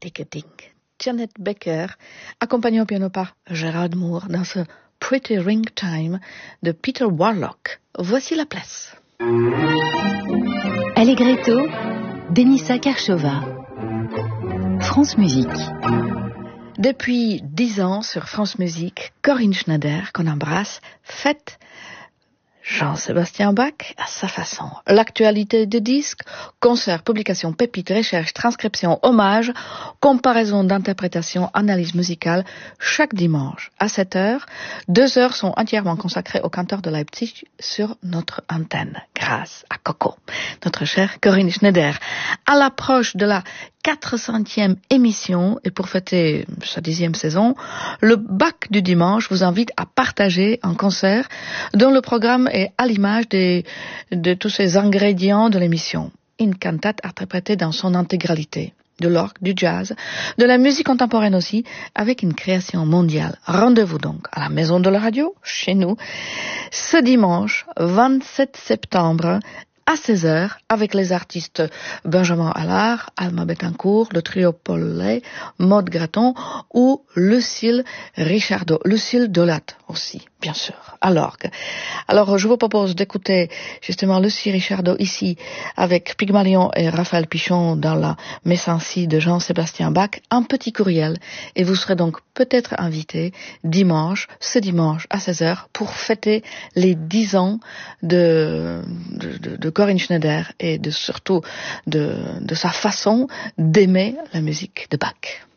ticketing. Janet Becker, accompagnée au piano par Gerald Moore dans ce Pretty Ring Time de Peter Warlock. Voici la place. Allegretto, Denisa Karchova. France Musique. Depuis 10 ans sur France Musique, Corinne Schneider, qu'on embrasse, fête Jean-Sébastien Bach à sa façon. L'actualité des disques, concerts, publications, pépites, recherches, transcriptions, hommages, comparaison d'interprétation, analyse musicale, chaque dimanche à 7h. 2 heures sont entièrement consacrées au canteur de Leipzig sur notre antenne, grâce à Coco, notre chère Corinne Schneider. À l'approche de la 400e émission, et pour fêter sa 10e saison, le Bach du dimanche vous invite à partager un concert dont le programme est à l'image de tous ces ingrédients de l'émission. Une cantate interprétée dans son intégralité, de l'orgue, du jazz, de la musique contemporaine aussi, avec une création mondiale. Rendez-vous donc à la Maison de la Radio, chez nous, ce dimanche 27 septembre, à 16h, avec les artistes Benjamin Allard, Alma Bettencourt, le trio Paul Maud Graton ou Lucille Richardot, Lucille Dolat aussi, bien sûr, à l'orgue. Alors, je vous propose d'écouter justement Lucille Richardot ici, avec Pygmalion et Raphaël Pichon dans la Messancy de Jean-Sébastien Bach, un petit courriel, et vous serez donc peut-être invité ce dimanche à 16h, pour fêter les 10 ans de Corinne Schneider et surtout de sa façon d'aimer la musique de Bach.